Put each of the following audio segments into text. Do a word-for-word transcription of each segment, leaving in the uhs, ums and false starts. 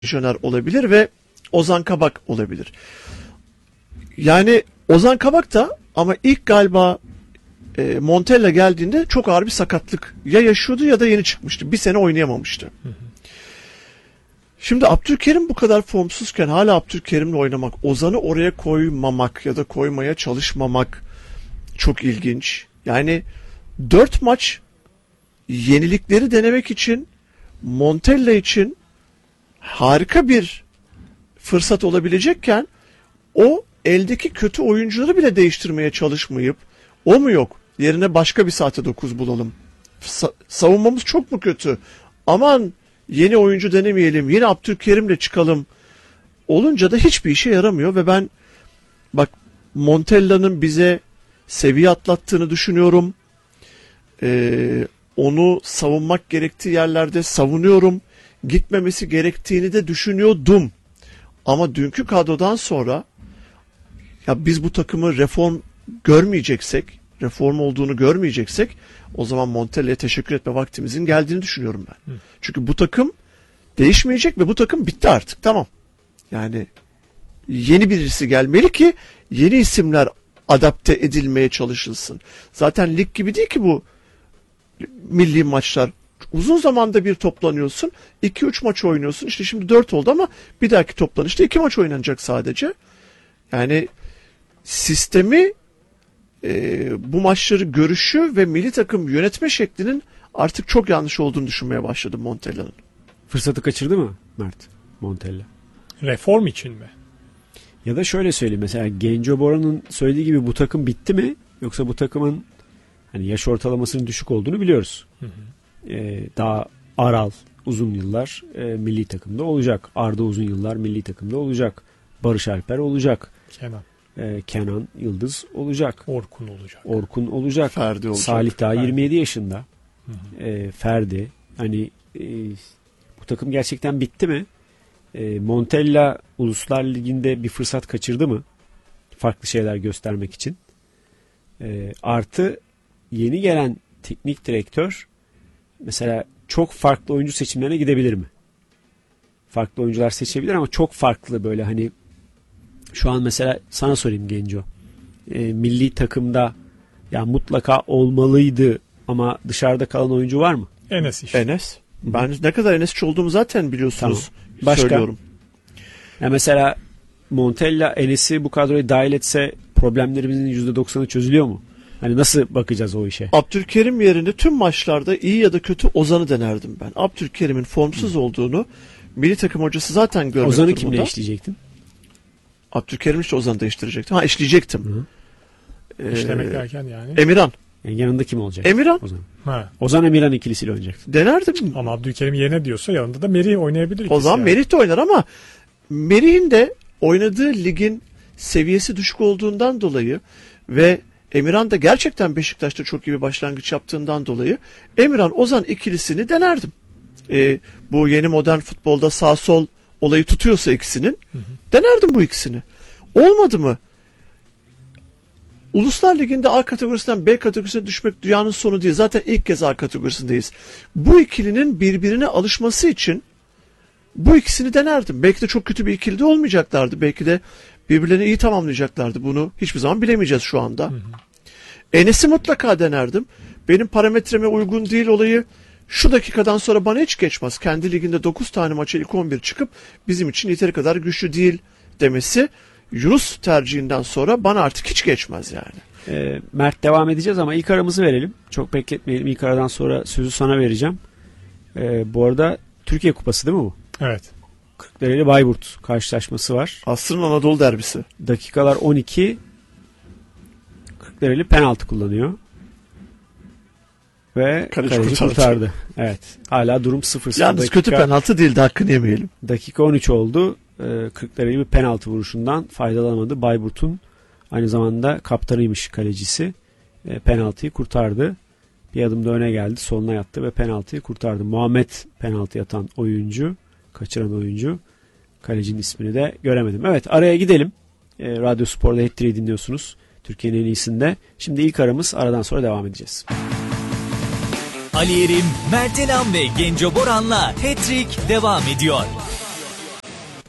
Jöner olabilir ve Ozan Kabak olabilir. Yani Ozan Kabak da ama ilk galiba e, Montella geldiğinde çok ağır bir sakatlık ya yaşıyordu ya da yeni çıkmıştı. Bir sene oynayamamıştı. Hı hı. Şimdi Abdülkerim bu kadar formsuzken hala Abdülkerim'le oynamak, Ozan'ı oraya koymamak ya da koymaya çalışmamak çok ilginç. Yani dört maç yenilikleri denemek için Montella için harika bir fırsat olabilecekken o eldeki kötü oyuncuları bile değiştirmeye çalışmayıp o mu yok yerine başka bir saate dokuz bulalım. Sa- savunmamız çok mu kötü? Aman yeni oyuncu denemeyelim. Yine Abdülkerim'le çıkalım. Olunca da hiçbir işe yaramıyor ve ben bak Montella'nın bize seviye atlattığını düşünüyorum. Ee, onu savunmak gerektiği yerlerde savunuyorum. Gitmemesi gerektiğini de düşünüyordum. Ama dünkü kadrodan sonra ya biz bu takımı reform görmeyeceksek, reform olduğunu görmeyeceksek o zaman Montella'ya teşekkür etme vaktimizin geldiğini düşünüyorum ben. Hı. Çünkü bu takım değişmeyecek ve bu takım bitti artık. Tamam. Yani yeni birisi gelmeli ki yeni isimler adapte edilmeye çalışılsın. Zaten lig gibi değil ki bu milli maçlar. Uzun zamanda bir toplanıyorsun. iki üç maç oynuyorsun. İşte şimdi dört oldu ama bir dahaki toplanışta iki maç oynanacak sadece. Yani sistemi e, bu maçları görüşü ve milli takım yönetme şeklinin artık çok yanlış olduğunu düşünmeye başladım Montella'nın. Fırsatı kaçırdı mı Mert Montella? Reform için mi? Ya da şöyle söyleyeyim, mesela Genco Bora'nın söylediği gibi bu takım bitti mi? Yoksa bu takımın hani yaş ortalamasının düşük olduğunu biliyoruz. Hı hı. Ee, daha Aral uzun yıllar e, milli takımda olacak. Arda uzun yıllar milli takımda olacak. Barış Alper olacak. Kenan. Ee, Kenan Yıldız olacak. Orkun olacak. Orkun olacak. Ferdi olacak. Salih daha Ferdi. yirmi yedi yaşında. Hı hı. Ee, Ferdi. Hani e, bu takım gerçekten bitti mi? E, Montella Uluslar Ligi'nde bir fırsat kaçırdı mı? Farklı şeyler göstermek için. E, artı yeni gelen teknik direktör mesela çok farklı oyuncu seçimlerine gidebilir mi? Farklı oyuncular seçebilir ama çok farklı böyle hani şu an mesela sana sorayım Genco. E, milli takımda ya mutlaka olmalıydı ama dışarıda kalan oyuncu var mı? Enes işte. Enes. Ben ne kadar Enesçi olduğumu zaten biliyorsunuz. Tamam. Başka? Söylüyorum. Ya mesela Montella Enes'i bu kadroya dahil etse problemlerimizin yüzde doksanı çözülüyor mu? Hani nasıl bakacağız o işe? Abdülkerim yerine tüm maçlarda iyi ya da kötü Ozan'ı denerdim ben. Abdülkerim'in formsuz Hı. olduğunu milli takım hocası zaten görmedi. Ozan'ı kimle eşleyecektin? Abdülkerim işte Ozan'ı değiştirecektim. Ha eşleyecektim. Hı. Ee, İşlemek derken yani. Emirhan. Yani yanında kim olacak? Emirhan. Ozan. Ha. Ozan Emirhan ikilisiyle oynayacak. Denerdim. Ama Abdülkerim yerine diyorsa yanında da Merih oynayabilir. O zaman yani. Merih de oynar ama Merih'in de oynadığı ligin seviyesi düşük olduğundan dolayı ve Emirhan da gerçekten Beşiktaş'ta çok iyi bir başlangıç yaptığından dolayı Emirhan Ozan ikilisini denerdim. Ee, bu yeni modern futbolda sağ sol olayı tutuyorsa ikisinin hı hı. denerdim bu ikisini. Olmadı mı? Uluslar Ligi'nde A kategorisinden B kategorisine düşmek dünyanın sonu değil. Zaten ilk kez A kategorisindeyiz. Bu ikilinin birbirine alışması için bu ikisini denerdim. Belki de çok kötü bir ikili de olmayacaklardı. Belki de birbirlerini iyi tamamlayacaklardı. Bunu hiçbir zaman bilemeyeceğiz şu anda. Hı hı. Enes'i mutlaka denerdim. Benim parametreme uygun değil olayı şu dakikadan sonra bana hiç geçmez. Kendi liginde dokuz tane maça ilk on bir çıkıp bizim için yeteri kadar güçlü değil demesi Yunus tercihinden sonra bana artık hiç geçmez yani. E, Mert devam edeceğiz ama ilk aramızı verelim. Çok bekletmeyelim. İlk aradan sonra sözü sana vereceğim. E, bu arada Türkiye Kupası değil mi bu? Evet. Kırklareli Bayburt karşılaşması var. Asrın Anadolu derbisi. Dakikalar on iki. Kırklareli penaltı kullanıyor. Ve kaleci, kaleci kurtardı. kurtardı. Evet. Hala durum sıfır sıfır. Yalnız dakika, kötü penaltı değildi, hakkını yemeyelim. Dakika on üç oldu. Kırklareli bir penaltı vuruşundan faydalanamadı. Bayburt'un aynı zamanda kaptanıymış kalecisi. E, penaltıyı kurtardı. Bir adım da öne geldi. Soluna yattı ve penaltıyı kurtardı. Muhammed penaltı atan oyuncu. Kaçıran oyuncu. Kalecinin ismini de göremedim. Evet, araya gidelim. E, Radyo Spor'da Hat-Trick'i dinliyorsunuz. Türkiye'nin en iyisinde. Şimdi ilk aramız, aradan sonra devam edeceğiz. Ali Yerim, Mert Elam ve Genco Boran'la Hat-Trick devam ediyor.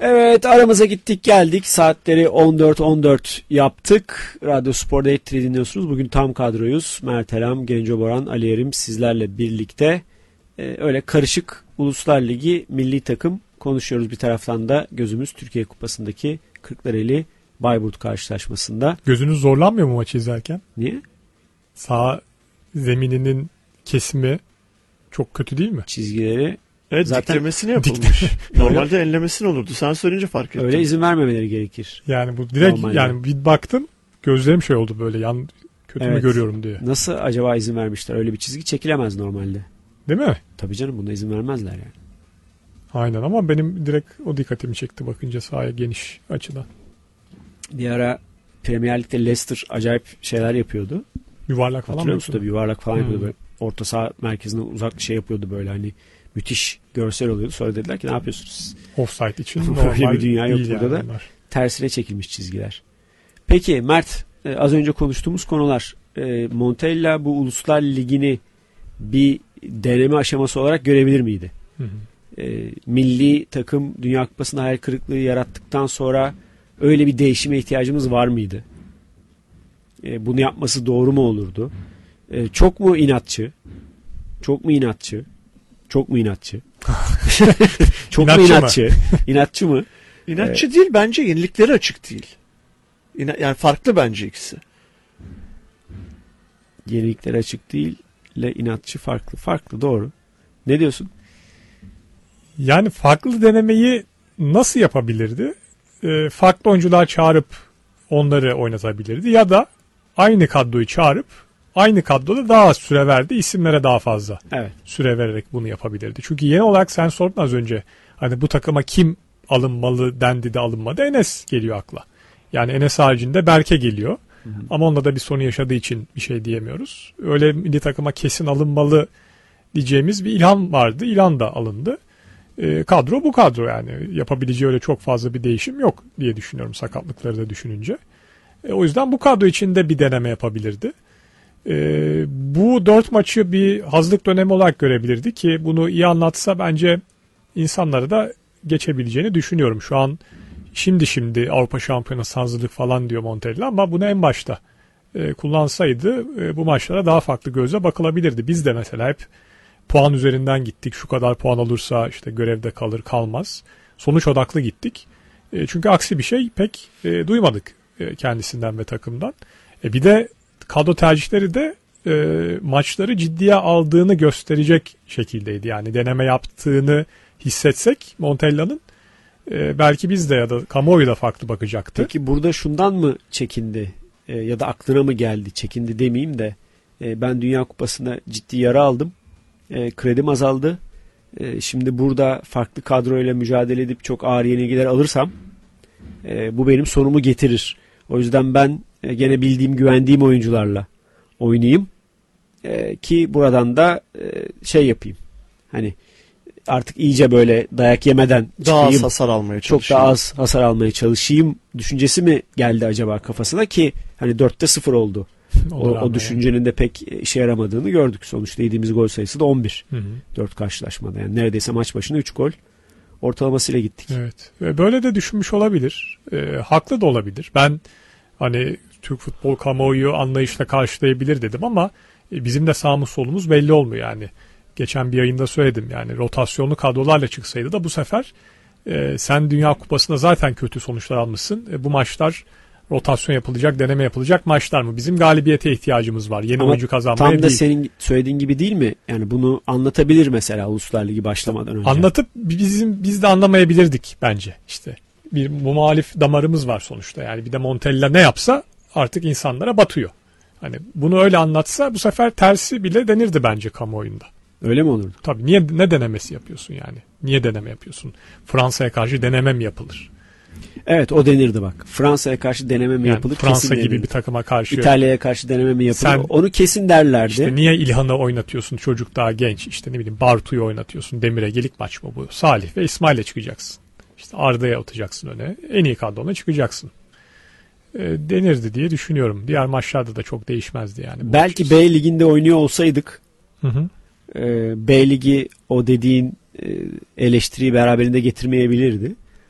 Evet, aramıza gittik geldik. Saatleri on dört on dört yaptık. Radyo Spor Date dinliyorsunuz. Bugün tam kadroyuz. Mert Elam, Genco Boran, Ali Yerim sizlerle birlikte. Ee, öyle karışık Uluslar Ligi milli takım konuşuyoruz. Bir taraftan da gözümüz Türkiye Kupası'ndaki Kırklareli Bayburt karşılaşmasında. Gözünüz zorlanmıyor mu maçı izlerken? Niye? Sağ zemininin kesimi çok kötü değil mi? Çizgileri Evet, zaten diklemesine yapılmış. Normalde enlemesine olurdu. Sen söyleyince fark ettim. öyle izin vermemeleri gerekir. Yani bu direkt Normalde. yani bir baktım gözlerim şey oldu böyle yan kötü mü Evet. görüyorum diye. Nasıl acaba izin vermişler? Öyle bir çizgi çekilemez normalde. Değil mi? Tabii canım, buna izin vermezler yani. Aynen ama benim direkt o dikkatimi çekti bakınca sahaya geniş açıdan. Bir ara Premier Lig'de Leicester acayip şeyler yapıyordu. Yuvarlak falan Hatırlıyor mı? musun? Tabii yuvarlak falan Hmm. yapıyordu böyle. Orta saha merkezine uzak bir şey yapıyordu böyle, hani müthiş görsel oluyordu. Sonra dediler ki ne yapıyorsunuz siz? Offside için Böyle normal bir dünya yok değil burada yani da. onlar. Tersine çekilmiş çizgiler. Peki Mert, e, az önce konuştuğumuz konular. E, Montella bu Uluslar Ligi'ni bir deneme aşaması olarak görebilir miydi? Hı hı. E, milli takım Dünya Kupası'nda hayal kırıklığı yarattıktan sonra öyle bir değişime ihtiyacımız var mıydı? E, bunu yapması doğru mu olurdu? E, çok mu inatçı? Çok mu inatçı? Çok mu inatçı? Çok İnatçı mu mı? inatçı? İnatçı mı? İnatçı değil, bence yenilikleri açık değil. İna- yani farklı bence ikisi. Yeniliklere açık değil ile inatçı farklı. Farklı, doğru. Ne diyorsun? Yani farklı denemeyi nasıl yapabilirdi? Ee, farklı oyuncular çağırıp onları oynatabilirdi ya da aynı kadroyu çağırıp aynı kadroda daha az süre verdi, isimlere daha fazla Evet. süre vererek bunu yapabilirdi. Çünkü yeni olarak sen sordun az önce, hani bu takıma kim alınmalı dendi de alınmadı. Enes geliyor akla. Yani Enes haricinde Berke geliyor. Hı hı. Ama onda da bir sorun yaşadığı için bir şey diyemiyoruz. Öyle milli takıma kesin alınmalı diyeceğimiz bir İlhan vardı. İlhan da alındı. E, kadro bu kadro yani. Yapabileceği öyle çok fazla bir değişim yok diye düşünüyorum sakatlıkları da düşününce. E, o yüzden bu kadro içinde bir deneme yapabilirdi. E, bu dört maçı bir hazırlık dönemi olarak görebilirdi ki bunu iyi anlatsa bence insanlara da geçebileceğini düşünüyorum. Şu an şimdi şimdi Avrupa Şampiyonası hazırlık falan diyor Montella ama bunu en başta e, kullansaydı e, bu maçlara daha farklı gözle bakılabilirdi. Biz de mesela hep puan üzerinden gittik. Şu kadar puan olursa işte görevde kalır kalmaz. Sonuç odaklı gittik. E, çünkü aksi bir şey pek e, duymadık e, kendisinden ve takımdan. E, bir de kadro tercihleri de e, maçları ciddiye aldığını gösterecek şekildeydi. Yani deneme yaptığını hissetsek Montella'nın e, belki biz de ya da kamuoyu da farklı bakacaktı. Peki burada şundan mı çekindi? E, ya da aklına mı geldi? Çekindi demeyeyim de e, ben Dünya Kupası'nda ciddi yara aldım. E, kredim azaldı. E, şimdi burada farklı kadroyla mücadele edip çok ağır yenilgiler alırsam e, bu benim sonumu getirir. O yüzden ben e, gene bildiğim, güvendiğim oyuncularla oynayayım. E, ki buradan da e, şey yapayım. Hani artık iyice böyle dayak yemeden Daha az çıkayım. hasar almaya Çok çalışıyor. daha az hasar almaya çalışayım düşüncesi mi geldi acaba kafasına, ki hani dörtte sıfır oldu. O, Ona rağmen o düşüncenin de pek işe yaramadığını gördük. Sonuçta yediğimiz gol sayısı da on bir. yani. Hı hı. dört karşılaşmada. Yani neredeyse maç başına üç gol ortalamasıyla gittik. Evet. Ve böyle de düşünmüş olabilir. E, haklı da olabilir. Ben hani Türk futbol kamuoyu anlayışla karşılayabilir dedim ama e, bizim de sağımız solumuz belli olmuyor yani. Geçen bir yayında söyledim yani rotasyonlu kadrolarla çıksaydı da bu sefer e, sen Dünya Kupası'nda zaten kötü sonuçlar almışsın. E, bu maçlar rotasyon yapılacak, deneme yapılacak maçlar mı? Bizim galibiyete ihtiyacımız var. Yeni Ama oyuncu kazanmaya tam da değil. senin söylediğin gibi değil mi? Yani bunu anlatabilir mesela Uluslar Ligi başlamadan önce. Anlatıp bizim biz de anlamayabilirdik bence. İşte bir muhalif damarımız var sonuçta. Yani bir de Montella ne yapsa artık insanlara batıyor. Hani bunu öyle anlatsa bu sefer tersi bile denirdi bence kamuoyunda. Öyle mi olurdu? Tabii niye ne denemesi yapıyorsun yani? Niye deneme yapıyorsun? Fransa'ya karşı deneme mi yapılır? Evet, o denirdi bak. Fransa'ya karşı deneme mi Yani yapılır? Fransa kesin gibi denirdi. bir takıma karşı. İtalya'ya karşı deneme mi yapılır? Sen- Onu kesin derlerdi. İşte niye İlhan'ı oynatıyorsun? Çocuk daha genç. İşte ne bileyim Bartu'yu oynatıyorsun. Demir'e gelik maç mı bu? Salih ve İsmail'e çıkacaksın. İşte Arda'ya atacaksın öne. En iyi kadrona çıkacaksın. E, denirdi diye düşünüyorum. Diğer maçlarda da çok değişmezdi yani. bu Belki açıkçası. B liginde oynuyor olsaydık Hı hı. e, B ligi o dediğin e, eleştiriyi beraberinde getirmeyebilirdi.